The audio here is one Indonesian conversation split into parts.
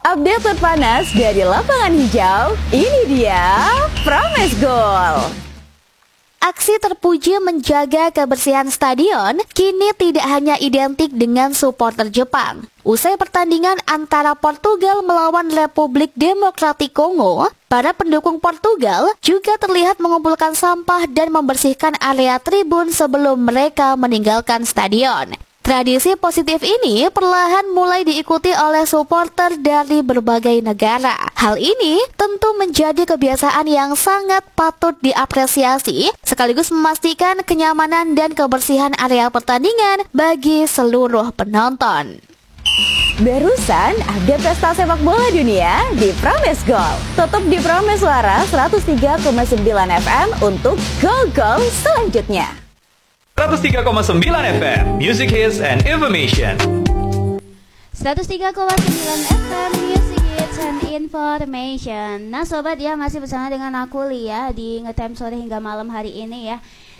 Update terpanas dari lapangan hijau, ini dia Promise Goal. Aksi terpuji menjaga kebersihan stadion kini tidak hanya identik dengan supporter Jepang. Usai pertandingan antara Portugal melawan Republik Demokratik Kongo, para pendukung Portugal juga terlihat mengumpulkan sampah dan membersihkan area tribun sebelum mereka meninggalkan stadion. Tradisi positif ini perlahan mulai diikuti oleh supporter dari berbagai negara. Hal ini tentu menjadi kebiasaan yang sangat patut diapresiasi, sekaligus memastikan kenyamanan dan kebersihan area pertandingan bagi seluruh penonton. Barusan update pesta sepak bola dunia di Promise Goal. Tutup di Promise Suara 103,9 FM untuk gol-gol selanjutnya. 103,9 FM, Music Hits and Information. 103,9 FM, Music Hits and Information. Nah sobat ya, masih bersama dengan aku Lia di Ngetime Sore hingga malam hari ini ya.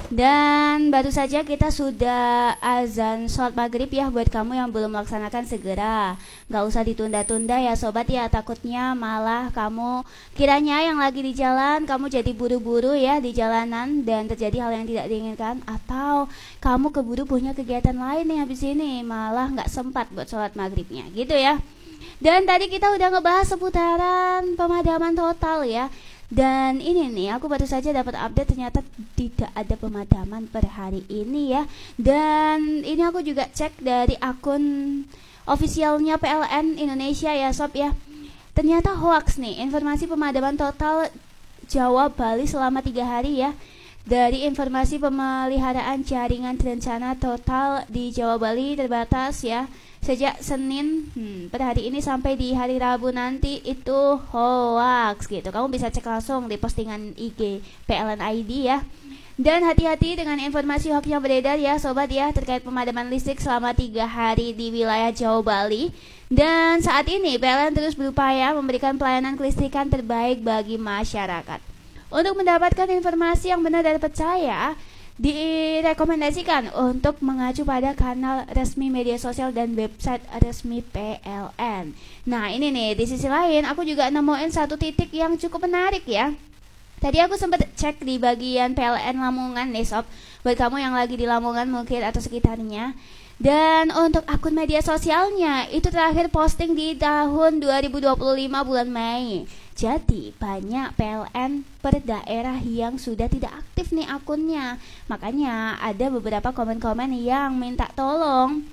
Dan baru saja kita sudah azan sholat maghrib ya. Buat kamu yang belum melaksanakan segera, gak usah ditunda-tunda ya sobat ya. Takutnya malah kamu kiranya yang lagi di jalan, kamu jadi buru-buru ya di jalanan dan terjadi hal yang tidak diinginkan. Atau kamu keburu punya kegiatan lain nih habis ini, malah gak sempat buat sholat maghribnya gitu ya. Dan tadi kita udah ngebahas seputaran pemadaman total ya. Dan ini nih, aku baru saja dapat update ternyata tidak ada pemadaman per hari ini ya. Dan ini aku juga cek dari akun officialnya PLN Indonesia ya sob ya. Ternyata hoax nih, informasi pemadaman total Jawa Bali selama 3 hari ya. Dari informasi pemeliharaan jaringan terencana total di Jawa Bali terbatas ya. Sejak Senin per hari ini sampai di hari Rabu nanti itu hoax gitu. Kamu bisa cek langsung di postingan IG PLN ID ya. Dan hati-hati dengan informasi hoax yang beredar ya sobat ya, terkait pemadaman listrik selama 3 hari di wilayah Jawa Bali. Dan saat ini PLN terus berupaya memberikan pelayanan kelistrikan terbaik bagi masyarakat. Untuk mendapatkan informasi yang benar dan percaya, direkomendasikan untuk mengacu pada kanal resmi media sosial dan website resmi PLN. Nah ini nih, di sisi lain aku juga nemuin satu titik yang cukup menarik ya. Tadi aku sempat cek di bagian PLN Lamongan nih sob, buat kamu yang lagi di Lamongan mungkin atau sekitarnya. Dan untuk akun media sosialnya itu terakhir posting di tahun 2025 bulan Mei. Jadi banyak PLN per daerah yang sudah tidak aktif nih akunnya. Makanya ada beberapa komen-komen yang minta tolong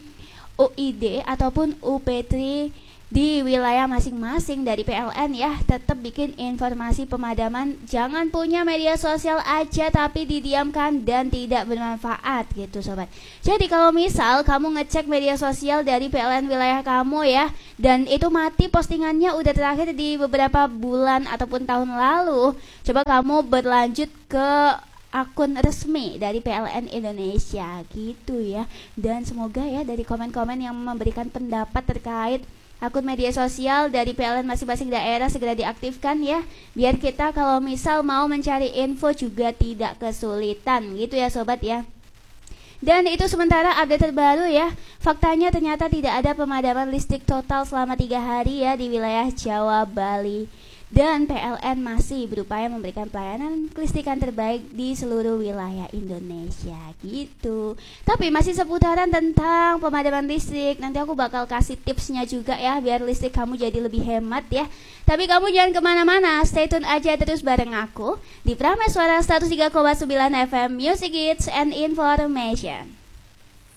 UID ataupun UP3 di wilayah masing-masing dari PLN ya, tetap bikin informasi pemadaman. Jangan punya media sosial aja tapi didiamkan dan tidak bermanfaat gitu sobat. Jadi kalau misal kamu ngecek media sosial dari PLN wilayah kamu ya, dan itu mati postingannya udah terakhir di beberapa bulan ataupun tahun lalu, coba kamu berlanjut ke akun resmi dari PLN Indonesia gitu ya. Dan semoga ya dari komen-komen yang memberikan pendapat terkait akun media sosial dari PLN masing-masing daerah segera diaktifkan ya, biar kita kalau misal mau mencari info juga tidak kesulitan gitu ya sobat ya. Dan itu sementara update terbaru ya. Faktanya ternyata tidak ada pemadaman listrik total selama 3 hari ya di wilayah Jawa Bali. Dan PLN masih berupaya memberikan pelayanan kelistrikan terbaik di seluruh wilayah Indonesia gitu. Tapi masih seputaran tentang pemadaman listrik. Nanti aku bakal kasih tipsnya juga ya, biar listrik kamu jadi lebih hemat ya. Tapi kamu jangan kemana-mana, stay tune aja terus bareng aku di Promise Suara 103,9 FM Music Hits and Information.